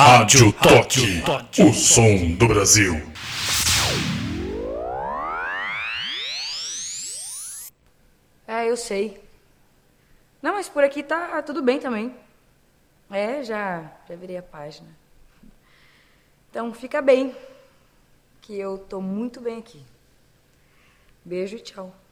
Rádio Toque, o som do Brasil. Eu sei. Não, mas por aqui tá tudo bem também. Já virei a página. Então fica bem, que eu tô muito bem aqui. Beijo e tchau.